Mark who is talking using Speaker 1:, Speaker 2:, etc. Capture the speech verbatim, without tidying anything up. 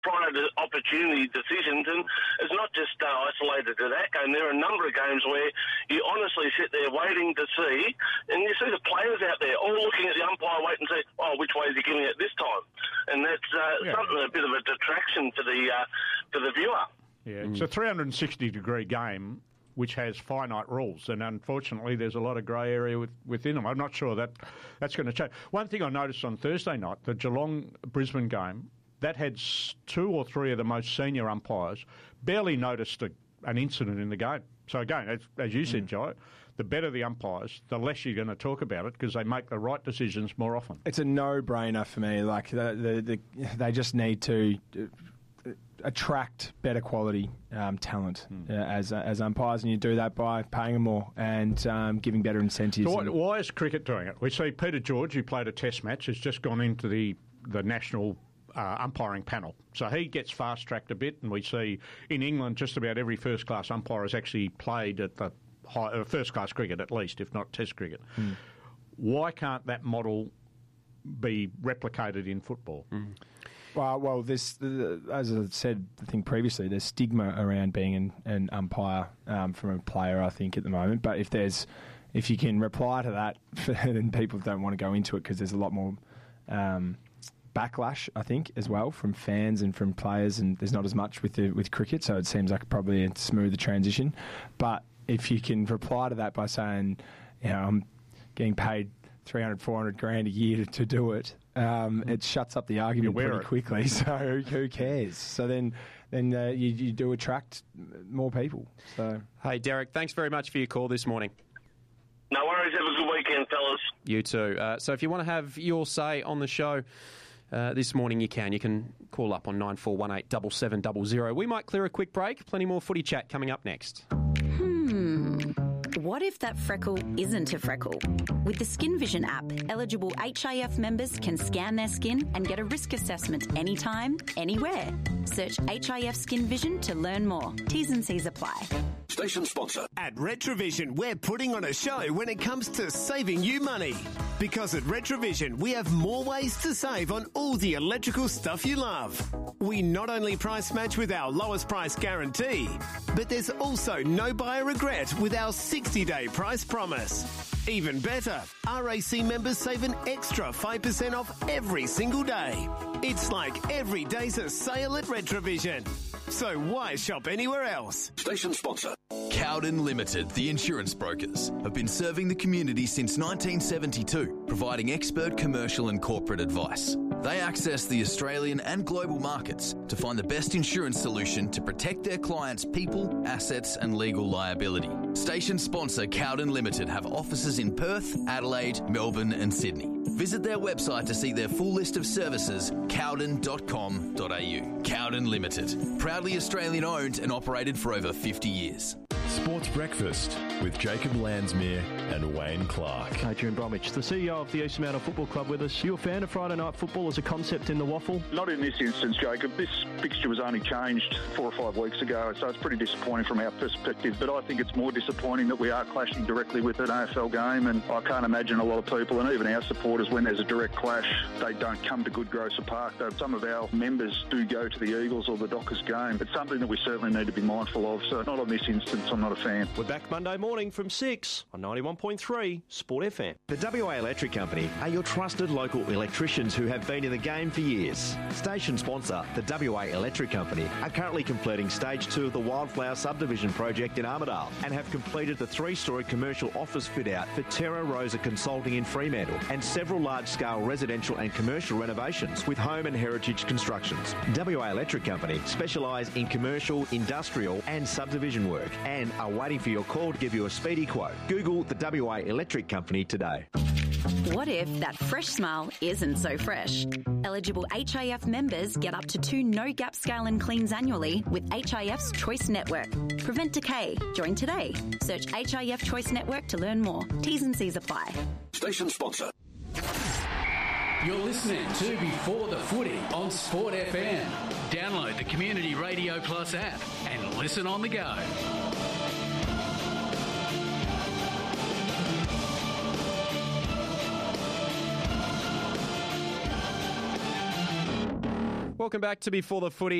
Speaker 1: prior to opportunity decisions, and it's not just uh, isolated to that game. There are a number of games where you honestly sit there waiting to see, and you see the players out there all looking at the umpire, waiting to see, oh, which way is he giving it this time? And that's uh, yeah. something, a bit of a detraction to the uh, to the viewer.
Speaker 2: Yeah, it's mm. a three hundred sixty degree game which has finite rules, and unfortunately there's a lot of grey area with, within them. I'm not sure that that's going to change. One thing I noticed on Thursday night, the Geelong-Brisbane game, that had two or three of the most senior umpires barely noticed a, an incident in the game. So again, as, as you said, mm. Joe, the better the umpires, the less you're going to talk about it because they make the right decisions more often.
Speaker 3: It's a no-brainer for me. Like the, the, the, they just need to attract better quality um, talent mm. uh, as uh, as umpires, and you do that by paying them more and um, giving better incentives.
Speaker 2: So why, why is cricket doing it? We see Peter George, who played a test match, has just gone into the, the national uh, umpiring panel. So he gets fast-tracked a bit, and we see in England just about every first-class umpire has actually played at the high, uh, first-class cricket at least, if not test cricket. Mm. Why can't that model be replicated in football?
Speaker 3: Mm. Well, well, this, as I said, I think previously, there's stigma around being an, an umpire um, from a player, I think, at the moment. But if there's, if you can reply to that, then people don't want to go into it because there's a lot more um, backlash, I think, as well from fans and from players, and there's not as much with the, with cricket, so it seems like probably a smoother transition. But if you can reply to that by saying, you know, I'm getting paid three hundred, four hundred grand a year to, to do it, um, it shuts up the argument pretty it. quickly. So who cares? So then, then uh, you, you do attract more people. So
Speaker 4: hey, Derek, thanks very much for your call this morning.
Speaker 1: No worries. Have a good weekend, fellas.
Speaker 4: You too. Uh, so if you want to have your say on the show uh, this morning, you can. You can call up on nine four one eight seven seven zero zero. We might clear a quick break. Plenty more footy chat coming up next.
Speaker 5: Hmm. What if that freckle isn't a freckle? With the Skin Vision app, eligible H I F members can scan their skin and get a risk assessment anytime, anywhere. Search H I F Skin Vision to learn more. T's and C's apply.
Speaker 6: Station sponsor.
Speaker 7: At Retrovision, we're putting on a show when it comes to saving you money. Because at Retrovision, we have more ways to save on all the electrical stuff you love. We not only price match with our lowest price guarantee, but there's also no buyer regret with our sixty day price promise. Even better, R A C members save an extra five percent off every single day. It's like every day's a sale at Retrovision. So why shop anywhere else?
Speaker 6: Station sponsor.
Speaker 8: Cowden Limited, the insurance brokers, have been serving the community since nineteen seventy-two, providing expert commercial and corporate advice. They access the Australian and global markets to find the best insurance solution to protect their clients' people, assets and legal liability. Station sponsor Cowden Limited have offices in Perth, Adelaide, Melbourne and Sydney. Visit their website to see their full list of services, cowden dot com dot a u. Cowden Limited, proudly Australian owned and operated for over fifty years.
Speaker 9: Sports Breakfast with Jacob Landsmere and Wayne Clark.
Speaker 10: Adrian Bromwich, the C E O of the Eastern Mountain Football Club with us. You a fan of Friday night football as a concept in the waffle?
Speaker 11: Not in this instance, Jacob. This fixture was only changed four or five weeks ago, so it's pretty disappointing from our perspective. But I think it's more disappointing that we are clashing directly with an A F L game, and I can't imagine a lot of people, and even our supporters, when there's a direct clash, they don't come to Good Grocer Park. Though some of our members do go to the Eagles or the Dockers game. It's something that we certainly need to be mindful of. So not on this instance, I'm not a fan.
Speaker 10: We're back Monday morning from six on ninety-one point three Sport F M.
Speaker 12: The W A Electric Company are your trusted local electricians who have been in the game for years. Station sponsor, the W A Electric Company, are currently completing stage two of the Wildflower Subdivision project in Armidale and have completed the three-storey commercial office fit-out for Terra Rosa Consulting in Fremantle and several large-scale residential and commercial renovations with home and heritage constructions. W A Electric Company specialise in commercial, industrial and subdivision work and are waiting for your call to give you a speedy quote. Google the W A Electric Company today.
Speaker 5: What if that fresh smile isn't so fresh? Eligible H I F members get up to two no-gap scale and cleans annually with H I F's Choice Network. Prevent decay. Join today. Search H I F Choice Network to learn more. T's and C's apply.
Speaker 6: Station sponsor.
Speaker 13: You're listening to Before the Footy on Sport F M. Download the Community Radio Plus app and listen on the go.
Speaker 4: Welcome back to Before the Footy.